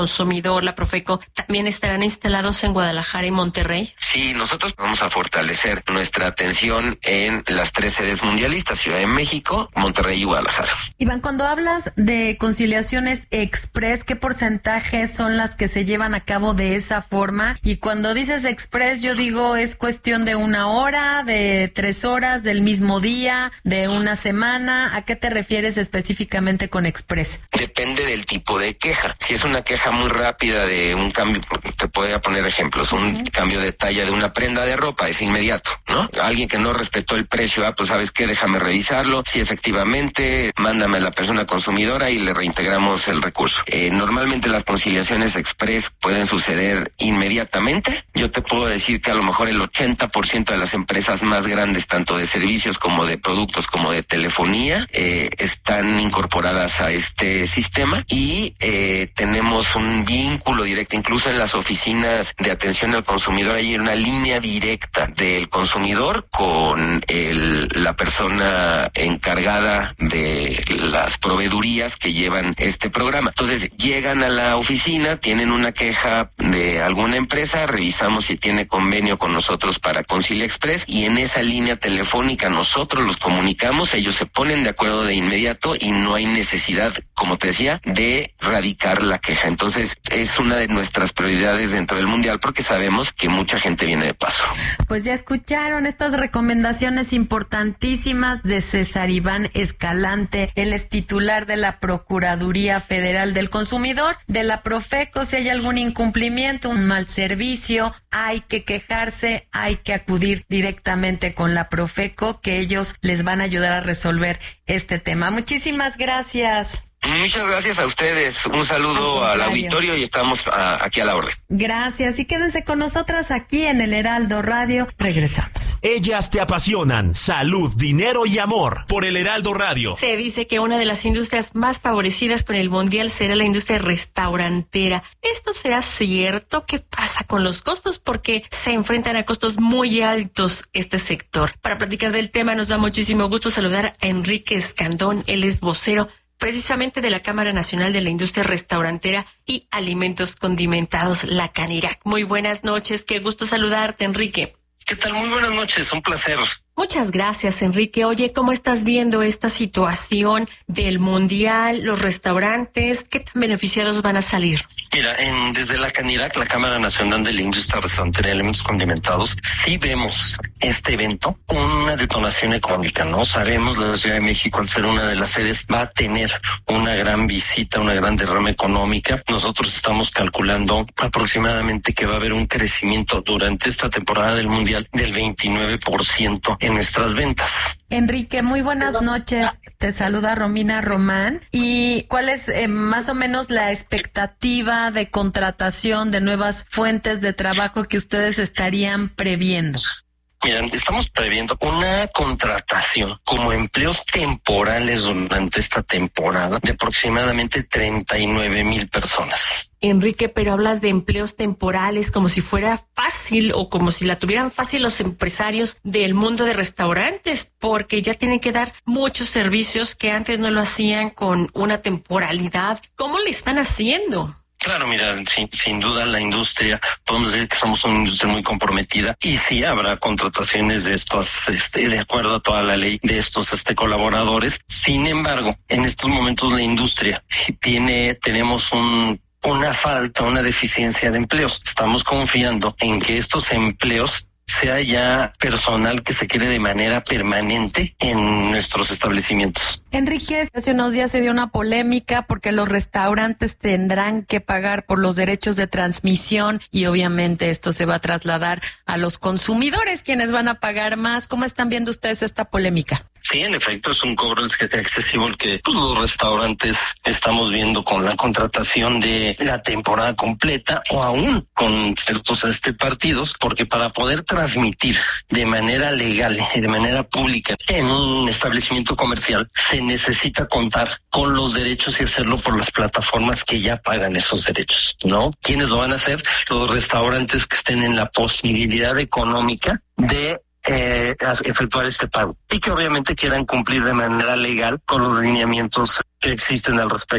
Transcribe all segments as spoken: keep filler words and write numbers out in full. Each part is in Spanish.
Consumidor, la Profeco, también estarán instalados en Guadalajara y Monterrey. Sí, nosotros vamos a fortalecer nuestra atención en las tres sedes mundialistas, Ciudad de México, Monterrey y Guadalajara. Iván, cuando hablas de conciliaciones express, ¿qué porcentajes son las que se llevan a cabo de esa forma? Y cuando dices express, yo digo, ¿es cuestión de una hora, de tres horas, del mismo día, de una semana? ¿A qué te refieres específicamente con express? Depende del tipo de queja. Si es una queja muy rápida de un cambio, te voy a poner ejemplos, un uh-huh. cambio de talla de una prenda de ropa, es inmediato, ¿no? Alguien que no respetó el precio, ah, pues ¿sabes qué? Déjame revisarlo. Si efectivamente, mándame a la persona consumidora y le reintegramos el recurso. Eh, normalmente las conciliaciones express pueden suceder inmediatamente. Yo te puedo decir que a lo mejor el ochenta por ciento de las empresas más grandes, tanto de servicios como de productos como de telefonía, eh, están incorporadas a este sistema y eh, tenemos un vínculo directo, incluso en las oficinas de atención al consumidor hay una línea directa del consumidor con el, la persona encargada de las proveedurías que llevan este programa. Entonces llegan a la oficina, tienen una queja de alguna empresa, revisamos si tiene convenio con nosotros para Concilia Express y en esa línea telefónica nosotros los comunicamos, ellos se ponen de acuerdo de inmediato y no hay necesidad, como te decía, de radicar la queja. Entonces es una de nuestras prioridades dentro del mundial porque sabemos que mucha gente viene de paso. Pues ya escucharon estas recomendaciones importantísimas de César Iván Escalante. Él es titular de la Procuraduría Federal del Consumidor, de la Profeco. Si hay algún incumplimiento, un mal servicio, hay que quejarse, hay que acudir directamente con la Profeco, que ellos les van a ayudar a resolver este tema. Muchísimas gracias. Muchas gracias a ustedes. Un saludo al, al auditorio y estamos a, aquí a la orden. Gracias y quédense con nosotras aquí en el Heraldo Radio. Regresamos. Ellas te apasionan. Salud, dinero y amor por el Heraldo Radio. Se dice que una de las industrias más favorecidas con el mundial será la industria restaurantera. ¿Esto será cierto? ¿Qué pasa con los costos? Porque se enfrentan a costos muy altos este sector. Para platicar del tema nos da muchísimo gusto saludar a Enrique Escandón. Él es vocero precisamente de la Cámara Nacional de la Industria Restaurantera y Alimentos Condimentados, la CANIRAC. Muy buenas noches, qué gusto saludarte, Enrique. ¿Qué tal? Muy buenas noches, un placer. Muchas gracias, Enrique. Oye, ¿cómo estás viendo esta situación del mundial, los restaurantes? ¿Qué tan beneficiados van a salir? Mira, en, desde la CANIRAC, la Cámara Nacional de la Industria Restaurantera y Alimentos Condimentados, sí vemos este evento una detonación económica, ¿no? Sabemos la Ciudad de México, al ser una de las sedes, va a tener una gran visita, una gran derrama económica. Nosotros estamos calculando aproximadamente que va a haber un crecimiento durante esta temporada del Mundial del veintinueve por ciento en nuestras ventas. Enrique, muy buenas noches. Te saluda Romina Román. ¿Y cuál es eh, más o menos la expectativa de contratación de nuevas fuentes de trabajo que ustedes estarían previendo? Miren, estamos previendo una contratación como empleos temporales durante esta temporada de aproximadamente treinta y nueve mil personas. Enrique, pero hablas de empleos temporales como si fuera fácil o como si la tuvieran fácil los empresarios del mundo de restaurantes, porque ya tienen que dar muchos servicios que antes no lo hacían con una temporalidad. ¿Cómo le están haciendo? Claro, mira, sin, sin duda la industria, podemos decir que somos una industria muy comprometida y sí habrá contrataciones de estos, este, de acuerdo a toda la ley, de estos este colaboradores. Sin embargo, en estos momentos la industria tiene, tenemos un una falta, una deficiencia de empleos. Estamos confiando en que estos empleos sea ya personal que se quede de manera permanente en nuestros establecimientos. Enrique, hace unos días se dio una polémica porque los restaurantes tendrán que pagar por los derechos de transmisión y obviamente esto se va a trasladar a los consumidores, quienes van a pagar más. ¿Cómo están viendo ustedes esta polémica? Sí, en efecto, es un cobro excesivo el que pues, los restaurantes estamos viendo con la contratación de la temporada completa o aún con ciertos este partidos, porque para poder transmitir de manera legal y de manera pública en un establecimiento comercial se necesita contar con los derechos y hacerlo por las plataformas que ya pagan esos derechos, ¿no? ¿Quiénes lo van a hacer? Los restaurantes que estén en la posibilidad económica de Eh, efectuar este pago y que obviamente quieran cumplir de manera legal con los lineamientos que existen al respecto.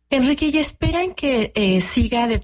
Enrique, ¿y esperan que eh, siga de